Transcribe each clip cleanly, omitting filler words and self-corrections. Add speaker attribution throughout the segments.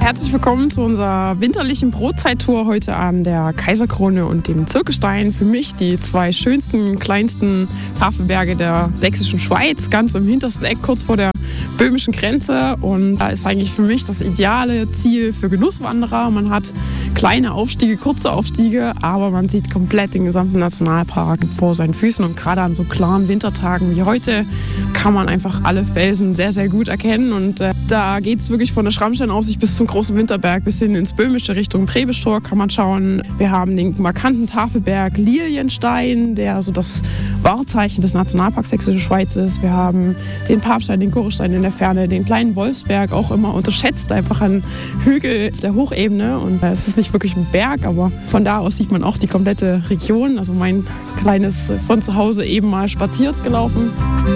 Speaker 1: Herzlich willkommen zu unserer winterlichen Brotzeit-Tour heute an der Kaiserkrone und dem Zirkelstein. Für mich die zwei schönsten, kleinsten Tafelberge der sächsischen Schweiz, ganz im hintersten Eck, kurz vor der böhmischen Grenze. Und da ist eigentlich für mich das ideale Ziel für Genusswanderer. Man hat kleine Aufstiege, kurze Aufstiege, aber man sieht komplett den gesamten Nationalpark vor seinen Füßen. Und gerade an so klaren Wintertagen wie heute kann man einfach alle Felsen sehr, sehr gut erkennen. Und da geht es wirklich von der Schrammsteinaussicht bis zum großen Winterberg bis hin ins Böhmische Richtung Prebestor kann man schauen. Wir haben den markanten Tafelberg Lilienstein, der so das Wahrzeichen des Nationalparks Sächsische Schweiz ist. Wir haben den Papstein, den Chorstein in der Ferne, den kleinen Wolfsberg, auch immer unterschätzt, einfach ein Hügel auf der Hochebene. Und es ist nicht wirklich ein Berg, aber von da aus sieht man auch die komplette Region. Also mein kleines von zu Hause eben mal spaziert gelaufen.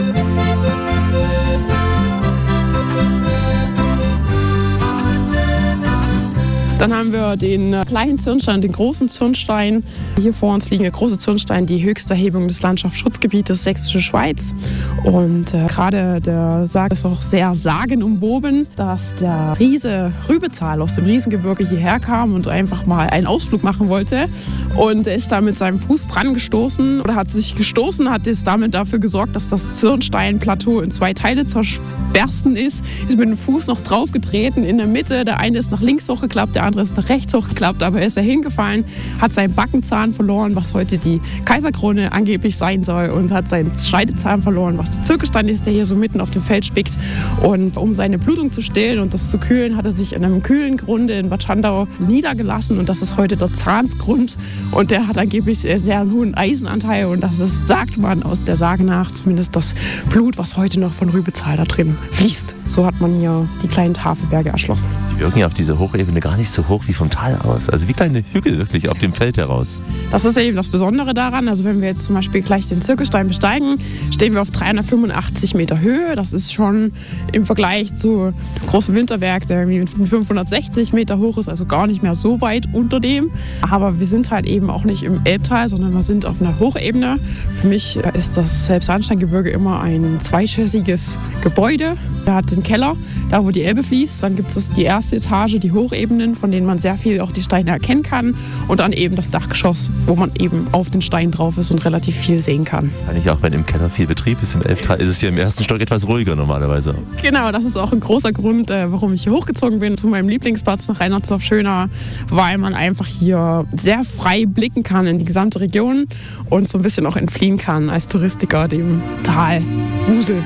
Speaker 1: Dann haben wir den kleinen Zürnstein, den großen Zürnstein. Hier vor uns liegen der große Zürnstein, die höchste Erhebung des Landschaftsschutzgebietes Sächsische Schweiz. Und gerade der Sarg ist auch sehr sagenumwoben, dass der Riese Rübezahl aus dem Riesengebirge hierher kam und einfach mal einen Ausflug machen wollte. Und er ist da mit seinem Fuß dran gestoßen oder hat sich gestoßen, hat es damit dafür gesorgt, dass das Zürnsteinplateau in zwei Teile zerbersten ist mit dem Fuß noch draufgetreten in der Mitte. Der eine ist nach links hochgeklappt, der andere ist nach rechts hochgeklappt, aber er ist hingefallen, hat seinen Backenzahn verloren, was heute die Kaiserkrone angeblich sein soll, und hat seinen Schneidezahn verloren, was der Zirkelstein ist, der hier so mitten auf dem Feld spickt. Und um seine Blutung zu stillen und das zu kühlen, hat er sich in einem kühlen Grunde in Bad Schandau niedergelassen, und das ist heute der Zahnsgrund, und der hat angeblich sehr hohen Eisenanteil, und das ist, sagt man aus der Sage nach, zumindest das Blut, was heute noch von Rübezahl da drin fließt. So hat man hier die kleinen Tafelberge erschlossen.
Speaker 2: Die wirken ja auf dieser Hochebene gar nicht so hoch wie vom Tal aus. Also wie kleine Hügel wirklich auf dem Feld heraus.
Speaker 1: Das ist eben das Besondere daran. Also wenn wir jetzt zum Beispiel gleich den Zirkelstein besteigen, stehen wir auf 385 Meter Höhe. Das ist schon im Vergleich zu dem großen Winterberg, der irgendwie mit 560 Meter hoch ist, also gar nicht mehr so weit unter dem. Aber wir sind halt eben auch nicht im Elbtal, sondern wir sind auf einer Hochebene. Für mich ist das Elbsandsteingebirge immer ein zweischässiges Gebäude. Er hat den Keller, da wo die Elbe fließt. Dann gibt es die erste Etage, die Hochebenen, von denen man sehr viel auch die Steine erkennen kann. Und dann eben das Dachgeschoss, wo man eben auf den Stein drauf ist und relativ viel sehen kann.
Speaker 2: Eigentlich auch, wenn im Keller viel Betrieb ist, im Elbtal ist es hier im ersten Stock etwas ruhiger normalerweise.
Speaker 1: Genau, das ist auch ein großer Grund, warum ich hier hochgezogen bin, zu meinem Lieblingsplatz nach Reinertsdorf-Schöna, weil man einfach hier sehr frei blicken kann in die gesamte Region und so ein bisschen auch entfliehen kann als Touristiker dem Talwusel.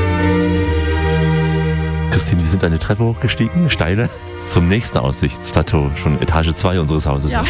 Speaker 2: Christine, wir sind eine Treppe hochgestiegen, steile, zum nächsten Aussichtsplateau, schon Etage 2 unseres Hauses.
Speaker 1: Ja,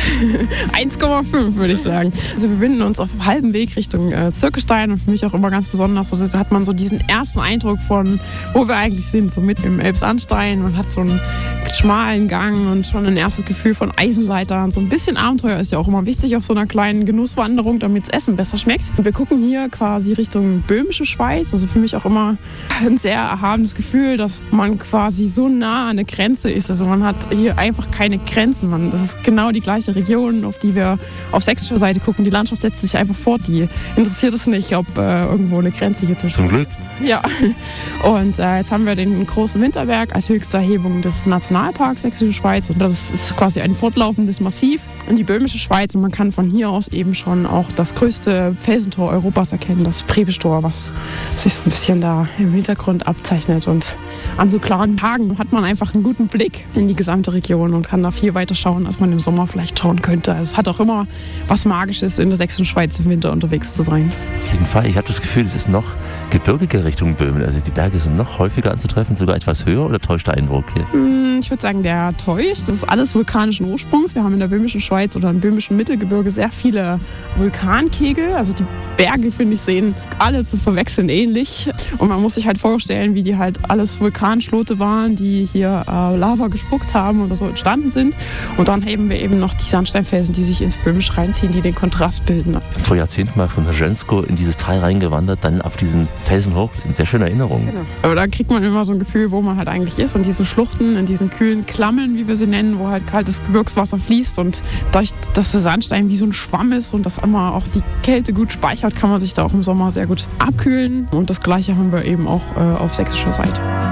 Speaker 1: 1,5 würde ich sagen. Also wir befinden uns auf dem halben Weg Richtung Zirkelstein, und für mich auch immer ganz besonders, so, da hat man so diesen ersten Eindruck von, wo wir eigentlich sind, so mit im Elbsandstein. Man hat so einen schmalen Gang und schon ein erstes Gefühl von Eisenleitern. So ein bisschen Abenteuer ist ja auch immer wichtig auf so einer kleinen Genusswanderung, damit das Essen besser schmeckt. Und wir gucken hier quasi Richtung Böhmische Schweiz, also für mich auch immer ein sehr erhabenes Gefühl, dass man quasi so nah an der Grenze ist. Also man hat hier einfach keine Grenzen. Das ist genau die gleiche Region, auf die wir auf sächsischer Seite gucken. Die Landschaft setzt sich einfach fort. Die interessiert es nicht, ob irgendwo eine Grenze hier zwischen.
Speaker 2: Zum Glück.
Speaker 1: Ja. Und jetzt haben wir den großen Winterberg als höchste Erhebung des Nationalparks Sächsische Schweiz. Und das ist quasi ein fortlaufendes Massiv in die Böhmische Schweiz. Und man kann von hier aus eben schon auch das größte Felsentor Europas erkennen, das Prebestor, was sich so ein bisschen da im Hintergrund abzeichnet. Und an so klaren Tagen hat man einfach einen guten Blick in die gesamte Region und kann da viel weiter schauen, als man im Sommer vielleicht schauen könnte. Also es hat auch immer was Magisches, in der sächsischen Schweiz im Winter unterwegs zu sein.
Speaker 2: Auf jeden Fall. Ich habe das Gefühl, es ist noch gebirgiger Richtung Böhmen. Also die Berge sind noch häufiger anzutreffen, sogar etwas höher, oder täuscht der Eindruck hier?
Speaker 1: Ich würde sagen, der täuscht. Das ist alles vulkanischen Ursprungs. Wir haben in der Böhmischen Schweiz oder im Böhmischen Mittelgebirge sehr viele Vulkankegel. Also die Berge, finde ich, sehen alle zum Verwechseln ähnlich. Und man muss sich halt vorstellen, wie die halt alles Vulkanschlote waren, die hier Lava gespuckt haben und so entstanden sind. Und dann haben wir eben noch die Sandsteinfelsen, die sich ins Böhmisch reinziehen, die den Kontrast bilden.
Speaker 2: Ich bin vor Jahrzehnten mal von Rzhensko in dieses Tal reingewandert, dann auf diesen Felsen hoch. Das sind sehr schöne Erinnerungen.
Speaker 1: Genau. Aber da kriegt man immer so ein Gefühl, wo man halt eigentlich ist, in diesen Schluchten, in diesen kühlen Klammeln, wie wir sie nennen, wo halt kaltes Gebirgswasser fließt, und dadurch, dass der Sandstein wie so ein Schwamm ist und das immer auch die Kälte gut speichert, kann man sich da auch im Sommer sehr gut abkühlen. Und das Gleiche haben wir eben auch auf sächsischer Seite.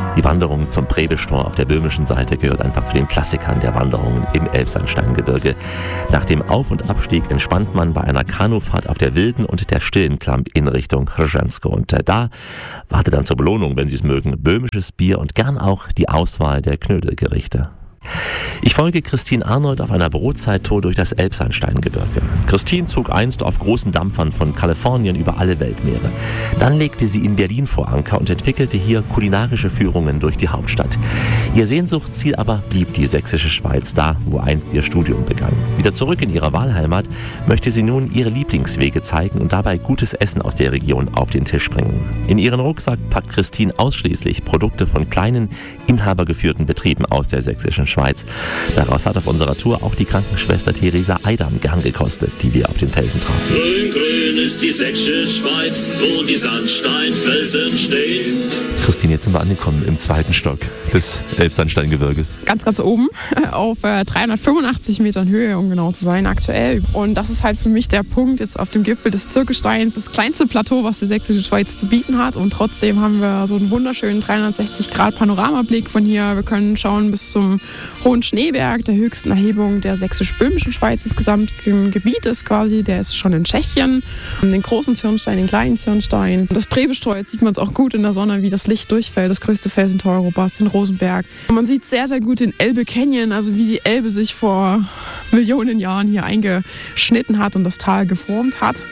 Speaker 2: Die Wanderung zum Präbestor auf der böhmischen Seite gehört einfach zu den Klassikern der Wanderungen im Elbsandsteingebirge. Nach dem Auf- und Abstieg entspannt man bei einer Kanufahrt auf der wilden und der stillen Klamp in Richtung Hržensko. Und da wartet dann zur Belohnung, wenn Sie es mögen, böhmisches Bier und gern auch die Auswahl der Knödelgerichte. Ich folge Christine Arnold auf einer Brotzeittour durch das Elbsandsteingebirge. Christine zog einst auf großen Dampfern von Kalifornien über alle Weltmeere. Dann legte sie in Berlin vor Anker und entwickelte hier kulinarische Führungen durch die Hauptstadt. Ihr Sehnsuchtsziel aber blieb die sächsische Schweiz, da wo einst ihr Studium begann. Wieder zurück in ihrer Wahlheimat möchte sie nun ihre Lieblingswege zeigen und dabei gutes Essen aus der Region auf den Tisch bringen. In ihren Rucksack packt Christine ausschließlich Produkte von kleinen, inhabergeführten Betrieben aus der sächsischen Schweiz. Daraus hat auf unserer Tour auch die Krankenschwester Theresa Eidam gern gekostet, die wir auf dem Felsen trafen.
Speaker 3: Grün ist die sächsische Schweiz, wo die Sandsteinfelsen stehen.
Speaker 2: Christine, jetzt sind wir angekommen im 2. Stock des Elbsandsteingebirges.
Speaker 1: Ganz oben auf 385 Metern Höhe, um genau zu sein, aktuell. Und das ist halt für mich der Punkt jetzt auf dem Gipfel des Zirkelsteins, das kleinste Plateau, was die sächsische Schweiz zu bieten hat. Und trotzdem haben wir so einen wunderschönen 360-Grad-Panoramablick von hier. Wir können schauen bis zum Hohen Schneeberg, der höchsten Erhebung der sächsisch-böhmischen Schweiz des gesamten Gebietes quasi. Der ist schon in Tschechien. Den großen Zirnstein, den kleinen Zirnstein. Das Präbestor, jetzt sieht man es auch gut in der Sonne, wie das Licht durchfällt. Das größte Felsentor Europas, den Rosenberg. Und man sieht sehr, sehr gut den Elbe Canyon, also wie die Elbe sich vor Millionen Jahren hier eingeschnitten hat und das Tal geformt hat.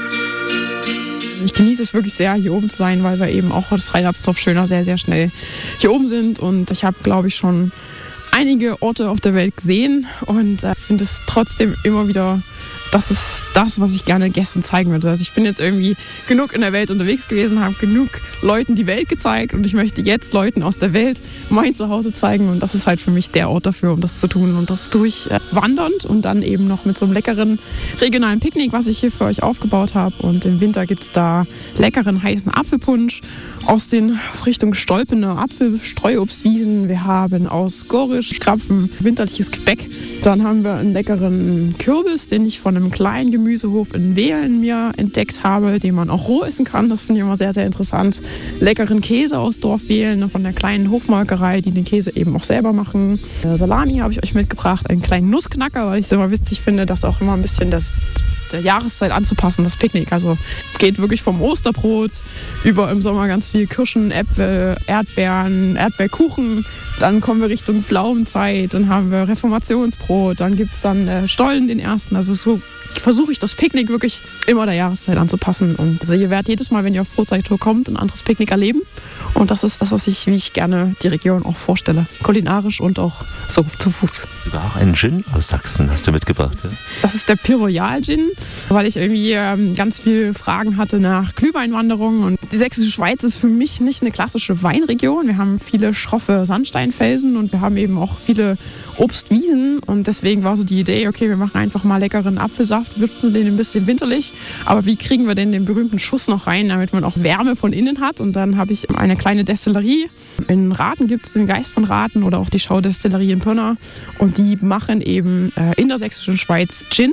Speaker 1: Ich genieße es wirklich sehr, hier oben zu sein, weil wir eben auch das Reinhardsdorf Schöner sehr, sehr schnell hier oben sind. Und ich habe, glaube ich, schon einige Orte auf der Welt gesehen und finde es trotzdem immer wieder, das ist das, was ich gerne Gästen zeigen würde. Also ich bin jetzt irgendwie genug in der Welt unterwegs gewesen, habe genug Leuten die Welt gezeigt und ich möchte jetzt Leuten aus der Welt mein Zuhause zeigen und das ist halt für mich der Ort dafür, um das zu tun und das durchwandernd und dann eben noch mit so einem leckeren regionalen Picknick, was ich hier für euch aufgebaut habe und im Winter gibt es da leckeren heißen Apfelpunsch aus den Richtung Stolpener Apfelstreuobstwiesen. Wir haben aus Gorisch, Krapfen, winterliches Gebäck. Dann haben wir einen leckeren Kürbis, den ich von einem kleinen Gemüsehof in Wehlen mir entdeckt habe, den man auch roh essen kann. Das finde ich immer sehr, sehr interessant. Leckeren Käse aus Dorf Wehlen von der kleinen Hofmolkerei, die den Käse eben auch selber machen. Salami habe ich euch mitgebracht, einen kleinen Nussknacker, weil ich es immer witzig finde, dass auch immer ein bisschen der Jahreszeit anzupassen, das Picknick. Also geht wirklich vom Osterbrot über im Sommer ganz viel Kirschen, Äpfel, Erdbeeren, Erdbeerkuchen. Dann kommen wir Richtung Pflaumenzeit, dann haben wir Reformationsbrot, dann gibt es dann Stollen, den ersten. Also so versuche ich das Picknick wirklich immer der Jahreszeit anzupassen. Und also ihr werdet jedes Mal, wenn ihr auf Brotzeit-Tour kommt, ein anderes Picknick erleben. Und das ist das, wie ich gerne die Region auch vorstelle. Kulinarisch und auch so zu Fuß.
Speaker 2: Sogar auch einen Gin aus Sachsen hast du mitgebracht, ja?
Speaker 1: Das ist der Pyroyal Gin, weil ich irgendwie ganz viele Fragen hatte nach Glühweinwanderungen. Und die sächsische Schweiz ist für mich nicht eine klassische Weinregion. Wir haben viele schroffe Sandsteinfelsen und wir haben eben auch viele Obstwiesen. Und deswegen war so die Idee, okay, wir machen einfach mal leckeren Apfelsaft, würzen den ein bisschen winterlich. Aber wie kriegen wir denn den berühmten Schuss noch rein, damit man auch Wärme von innen hat? Und dann habe ich eine kleine Destillerie. In Rathen gibt es den Geist von Rathen oder auch die Schaudestillerie in Pirna. Und die machen eben in der sächsischen Schweiz Gin.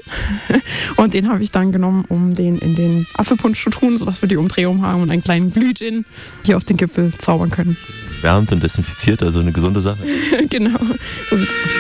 Speaker 1: Und den habe ich dann genommen, um den in den Apfelpunsch zu tun, sodass wir die Umdrehung haben und einen kleinen Glühgin hier auf den Gipfel zaubern können.
Speaker 2: Wärmt und desinfiziert, also eine gesunde Sache.
Speaker 1: Genau, so sieht es aus.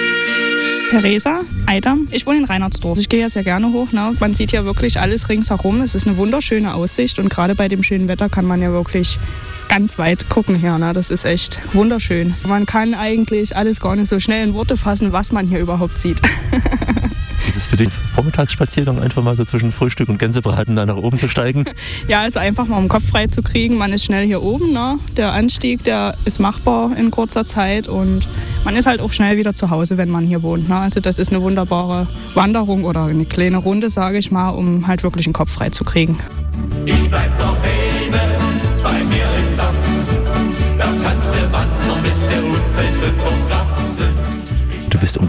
Speaker 4: Theresa Eidam. Ich wohne in Reinhardsdorf. Ich gehe ja sehr gerne hoch. Ne? Man sieht ja wirklich alles ringsherum. Es ist eine wunderschöne Aussicht und gerade bei dem schönen Wetter kann man ja wirklich ganz weit gucken hier. Ne? Das ist echt wunderschön. Man kann eigentlich alles gar nicht so schnell in Worte fassen, was man hier überhaupt sieht.
Speaker 2: Ist es für den Vormittagsspaziergang einfach mal so zwischen Frühstück und Gänsebraten da nach oben zu steigen?
Speaker 4: Ja, also einfach mal um den Kopf frei zu kriegen. Man ist schnell hier oben. Ne? Der Anstieg, der ist machbar in kurzer Zeit und man ist halt auch schnell wieder zu Hause, wenn man hier wohnt. Ne? Also das ist eine wunderbare Wanderung oder eine kleine Runde, sage ich mal, um halt wirklich den Kopf frei zu kriegen.
Speaker 3: Ich bleib noch bei mir in Sachsen. Da kannst du wandern, bis der Unfels wird Gapsen.
Speaker 2: Du bist um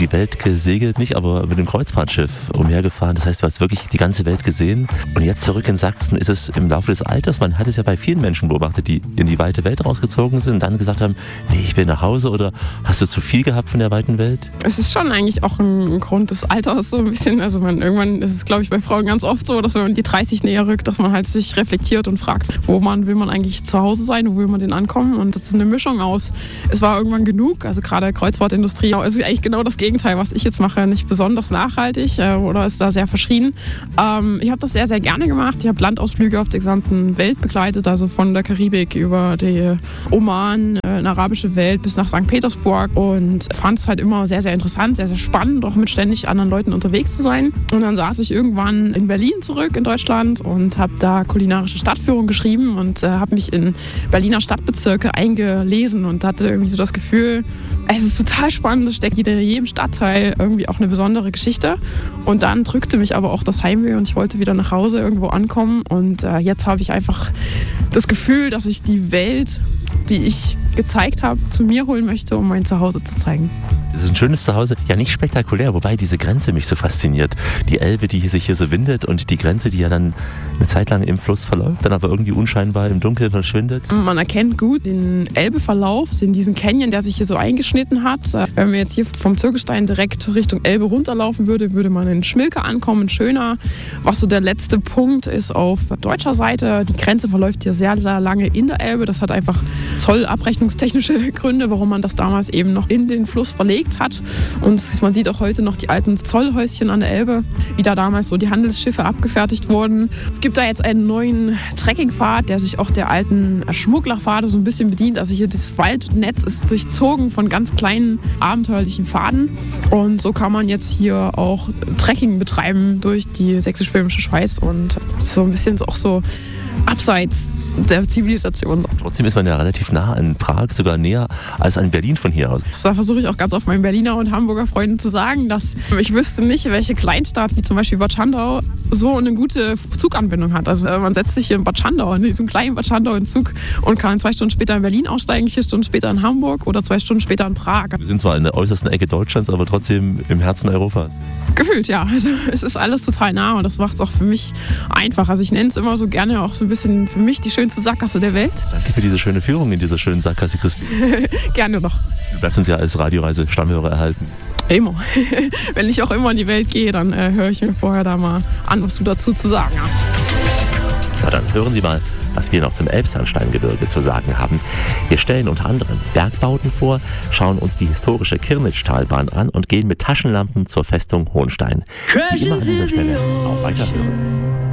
Speaker 2: die Welt gesegelt, nicht, aber mit dem Kreuzfahrtschiff umhergefahren. Das heißt, du hast wirklich die ganze Welt gesehen. Und jetzt zurück in Sachsen ist es im Laufe des Alters, man hat es ja bei vielen Menschen beobachtet, die in die weite Welt rausgezogen sind und dann gesagt haben, nee, ich will nach Hause, oder hast du zu viel gehabt von der weiten Welt?
Speaker 1: Es ist schon eigentlich auch ein Grund des Alters so ein bisschen. Also irgendwann ist es, glaube ich, bei Frauen ganz oft so, dass wenn man die 30 näher rückt, dass man halt sich reflektiert und fragt, will man eigentlich zu Hause sein, wo will man denn ankommen? Und das ist eine Mischung aus, es war irgendwann genug, also gerade Kreuzfahrtindustrie, es ist eigentlich genau das Gegenteil, was ich jetzt mache, nicht besonders nachhaltig oder ist da sehr verschrien. Ich habe das sehr, sehr gerne gemacht. Ich habe Landausflüge auf der gesamten Welt begleitet, also von der Karibik über die Oman, eine arabische Welt bis nach St. Petersburg, und fand es halt immer sehr, sehr interessant, sehr, sehr spannend, auch mit ständig anderen Leuten unterwegs zu sein. Und dann saß ich irgendwann in Berlin zurück in Deutschland und habe da kulinarische Stadtführung geschrieben und habe mich in Berliner Stadtbezirke eingelesen und hatte irgendwie so das Gefühl, es ist total spannend, es steckt in jedem Stadtteil irgendwie auch eine besondere Geschichte. Und dann drückte mich aber auch das Heimweh und ich wollte wieder nach Hause irgendwo ankommen. Und jetzt habe ich einfach das Gefühl, dass ich die Welt, die ich gezeigt habe, zu mir holen möchte, um mein Zuhause zu zeigen.
Speaker 2: Das ist ein schönes Zuhause, ja nicht spektakulär, wobei diese Grenze mich so fasziniert. Die Elbe, die sich hier so windet, und die Grenze, die ja dann eine Zeit lang im Fluss verläuft, dann aber irgendwie unscheinbar im Dunkeln verschwindet.
Speaker 1: Man erkennt gut den Elbeverlauf, diesen Canyon, der sich hier so eingeschnitten hat. Wenn man jetzt hier vom Zirkelstein direkt Richtung Elbe runterlaufen würde, würde man in Schmilke ankommen, Schöner. Was so der letzte Punkt ist auf deutscher Seite. Die Grenze verläuft hier sehr, sehr lange in der Elbe. Das hat einfach zollabrechnungstechnische Gründe, warum man das damals eben noch in den Fluss verlegt hat. Und man sieht auch heute noch die alten Zollhäuschen an der Elbe, wie da damals so die Handelsschiffe abgefertigt wurden. Es gibt da jetzt einen neuen Trekkingpfad, der sich auch der alten Schmugglerpfade so ein bisschen bedient. Also hier das Waldnetz ist durchzogen von ganz kleinen abenteuerlichen Pfaden. Und so kann man jetzt hier auch Trekking betreiben durch die sächsisch-böhmische Schweiz und so ein bisschen auch so abseits der Zivilisation.
Speaker 2: Trotzdem ist man ja relativ nah an Prag, sogar näher als an Berlin von hier aus.
Speaker 1: Da versuche ich auch ganz oft meinen Berliner und Hamburger Freunden zu sagen, dass ich wüsste nicht, welche Kleinstadt, wie zum Beispiel Bad Schandau, so eine gute Zuganbindung hat. Also man setzt sich hier in Bad Schandau, in diesem kleinen Bad Schandau in Zug und kann 2 Stunden später in Berlin aussteigen, 4 Stunden später in Hamburg oder 2 Stunden später in Prag.
Speaker 2: Wir sind zwar in der äußersten Ecke Deutschlands, aber trotzdem im Herzen Europas.
Speaker 1: Gefühlt, ja. Also es ist alles total nah und das macht es auch für mich einfach. Also ich nenne es immer so gerne auch so ein bisschen für mich die schönste Sackgasse der Welt.
Speaker 2: Danke für diese schöne Führung in dieser schönen Sackgasse, Christine.
Speaker 1: Gerne doch.
Speaker 2: Du bleibst uns ja als Radioreise-Stammhörer erhalten.
Speaker 1: Immer. Wenn ich auch immer in die Welt gehe, dann höre ich mir vorher da mal an, was du dazu zu sagen hast.
Speaker 2: Na dann hören Sie mal, was wir noch zum Elbsandsteingebirge zu sagen haben. Wir stellen unter anderem Bergbauten vor, schauen uns die historische Kirnitschtalbahn an und gehen mit Taschenlampen zur Festung Hohenstein. Wie immer an dieser Stelle auf Weiterhören.